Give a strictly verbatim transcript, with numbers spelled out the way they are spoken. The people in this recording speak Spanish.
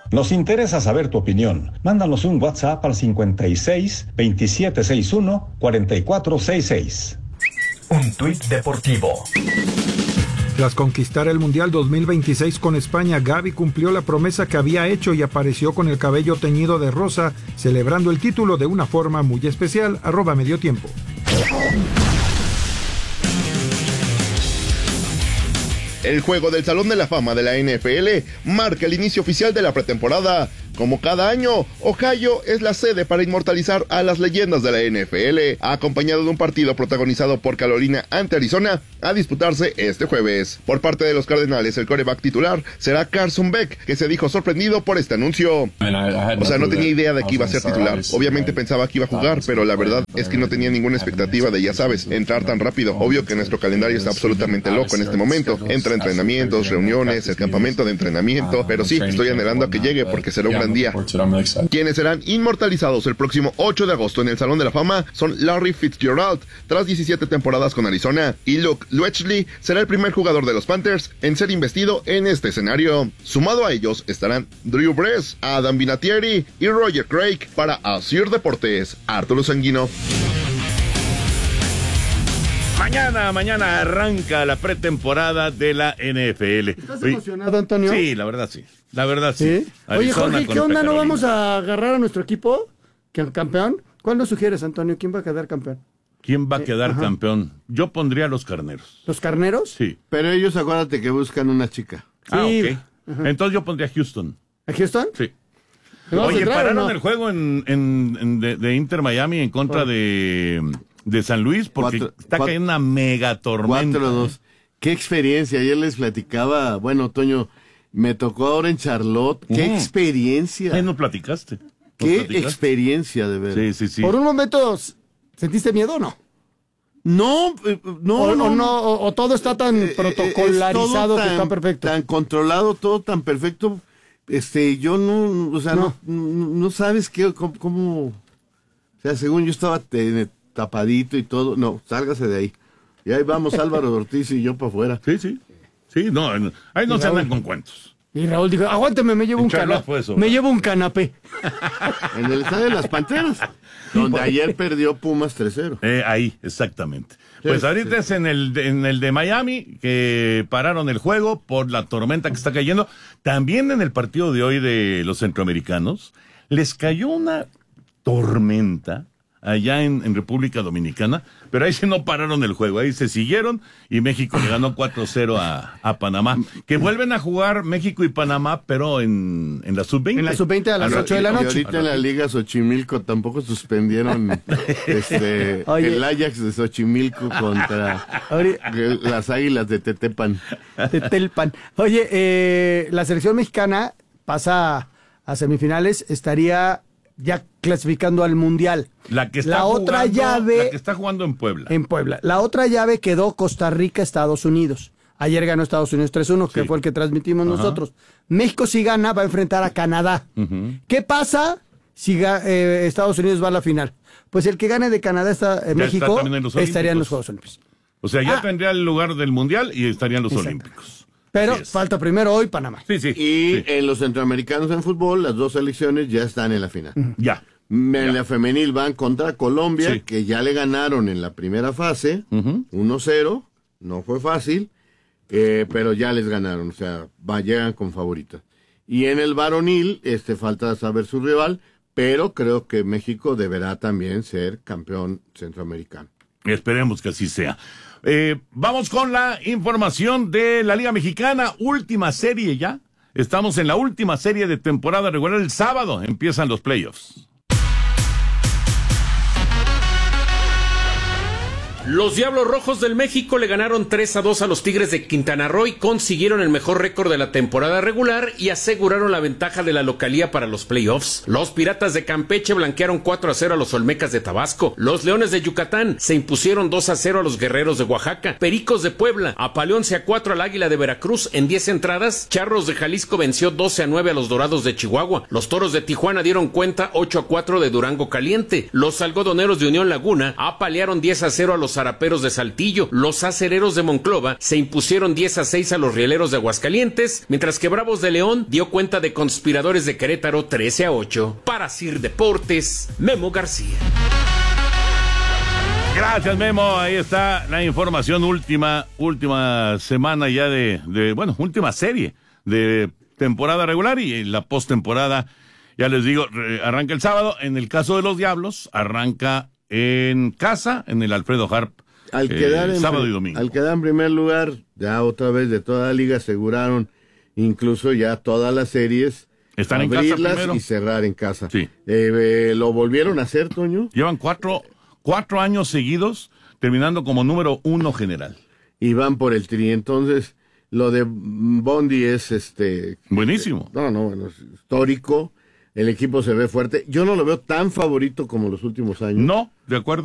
Nos interesa saber tu opinión. Mándanos un WhatsApp al cincuenta y seis, veintisiete sesenta y uno, cuarenta y cuatro sesenta y seis. Un tuit deportivo. Tras conquistar el Mundial dos mil veintiséis con España, Gavi cumplió la promesa que había hecho y apareció con el cabello teñido de rosa, celebrando el título de una forma muy especial. Arroba Medio Tiempo. El juego del Salón de la Fama de la N F L marca el inicio oficial de la pretemporada. Como cada año, Ohio es la sede para inmortalizar a las leyendas de la N F L, acompañado de un partido protagonizado por Carolina ante Arizona, a disputarse este jueves. Por parte de los Cardenales, el quarterback titular será Carson Beck, que se dijo sorprendido por este anuncio. O sea, no tenía idea de que iba a ser titular. Obviamente pensaba que iba a jugar, pero la verdad es que no tenía ninguna expectativa de, ya sabes, entrar tan rápido. Obvio que nuestro calendario está absolutamente loco en este momento. Entre entrenamientos, reuniones, el campamento de entrenamiento, pero sí, estoy anhelando a que llegue porque será un gran día. Quienes serán inmortalizados el próximo ocho de agosto en el Salón de la Fama son Larry Fitzgerald, tras diecisiete temporadas con Arizona, y Luke Luetschli será el primer jugador de los Panthers en ser investido en este escenario. Sumado a ellos estarán Drew Brees, Adam Vinatieri y Roger Craig. Para Asir Deportes, Arturo Sanguino. Mañana, mañana arranca la pretemporada de la N F L. ¿Estás emocionado, Antonio? Sí, la verdad sí. La verdad sí. ¿Sí? Oye, Jorge, ¿qué onda? ¿No vamos a agarrar a nuestro equipo? ¿Campeón? ¿Cuál nos sugieres, Antonio? ¿Quién va a quedar campeón? ¿Quién va a quedar eh, campeón? Yo pondría a los carneros. ¿Los carneros? Sí. Pero ellos, acuérdate que buscan una chica. Ah, Sí. ok. Ajá. Entonces yo pondría a Houston. ¿A Houston? Sí. Oye, pararon no? el juego en, en, en de, de Inter Miami en contra oh. de, de San Luis porque cuatro, está cuatro, cayendo una mega tormenta. cuatro dos. Qué experiencia. Ayer les platicaba, bueno, Toño, me tocó ahora en Charlotte. Qué uh-huh. experiencia. Ahí no platicaste. ¿No Qué platicaste? experiencia, de verdad. Sí, sí, sí. Por un momento, ¿sentiste miedo o no? No, no, o, no, o, no o, o todo está tan eh, protocolarizado tan, que está perfecto. Tan controlado, todo tan perfecto. Este, yo no, o sea, no, no, no sabes qué, cómo, cómo, o sea, según yo estaba te, tapadito y todo. No, sálgase de ahí. Y ahí vamos Álvaro Ortiz y yo para afuera. Sí, sí. Sí, no, ahí no se andan con cuentos. Y Raúl dijo, aguánteme, me llevo un canapé. Me llevo un canapé. En el estadio de las Panteras, donde ayer perdió Pumas tres cero. Eh, ahí, exactamente. Pues sí, ahorita sí. es en el, en el de Miami, que pararon el juego por la tormenta que está cayendo. También en el partido de hoy de los centroamericanos, les cayó una tormenta allá en, en República Dominicana, pero ahí sí no pararon el juego, ahí se siguieron y México le ganó cuatro cero a, a Panamá, que vuelven a jugar México y Panamá, pero en, en la sub veinte. En la sub veinte a las ocho de la noche. Y ahorita en la Liga Xochimilco tampoco suspendieron este, el Ajax de Xochimilco contra las Águilas de Tetepan. Tetelpan. Oye, eh, la selección mexicana pasa a semifinales, estaría ya clasificando al Mundial. La que está la jugando, otra llave la que está jugando en Puebla. En Puebla. La otra llave quedó Costa Rica, Estados Unidos. Ayer ganó Estados Unidos tres uno, sí. que fue el que transmitimos Ajá. nosotros. México, si gana, va a enfrentar a Canadá. Uh-huh. ¿Qué pasa si eh, Estados Unidos va a la final? Pues el que gane de Canadá, está, eh, México, está en estaría en los Juegos Olímpicos. O sea, ya ah. tendría el lugar del Mundial y estarían los Exacto. Olímpicos. Pero falta primero hoy Panamá. Sí, sí. Y sí. en los centroamericanos en fútbol, las dos selecciones ya están en la final. Uh-huh. Ya. En ya. la femenil van contra Colombia, sí. que ya le ganaron en la primera fase, uh-huh. uno cero, no fue fácil, eh, pero ya les ganaron, o sea, va, llegan con favoritas. Y en el varonil, este, falta saber su rival, pero creo que México deberá también ser campeón centroamericano. Esperemos que así sea. Eh, vamos con la información de la Liga Mexicana, última serie ya. Estamos en la última serie de temporada regular. El sábado empiezan los playoffs. Los Diablos Rojos del México le ganaron tres a dos a los Tigres de Quintana Roo y consiguieron el mejor récord de la temporada regular y aseguraron la ventaja de la localía para los playoffs. Los Piratas de Campeche blanquearon cuatro a cero a los Olmecas de Tabasco. Los Leones de Yucatán se impusieron dos a cero a los Guerreros de Oaxaca. Pericos de Puebla apaleó once a cuatro al Águila de Veracruz en diez entradas. Charros de Jalisco venció doce a nueve a los Dorados de Chihuahua. Los Toros de Tijuana dieron cuenta ocho a cuatro de Durango Caliente. Los Algodoneros de Unión Laguna apalearon diez a cero a los Araperos de Saltillo. Los Acereros de Monclova se impusieron diez a seis a los Rieleros de Aguascalientes, mientras que Bravos de León dio cuenta de Conspiradores de Querétaro trece a ocho. Para Sir Deportes, Memo García. Gracias, Memo. Ahí está la información última, última semana ya de, de, bueno, última serie de temporada regular, y en la postemporada, ya les digo, arranca el sábado. En el caso de los Diablos, arranca en casa, en el Alfredo Harp, al quedar eh, en, sábado y domingo. Al quedar en primer lugar, ya otra vez de toda la liga aseguraron incluso ya todas las series. Están en casa primero y cerrar en casa. Sí. Eh, eh, ¿Lo volvieron a hacer, Toño? Llevan cuatro, cuatro años seguidos terminando como número uno general. Y van por el tri. Entonces, lo de Bondi es este... Buenísimo. No, no, bueno, es histórico. El equipo se ve fuerte. Yo no lo veo tan favorito como los últimos años. No, de acuerdo.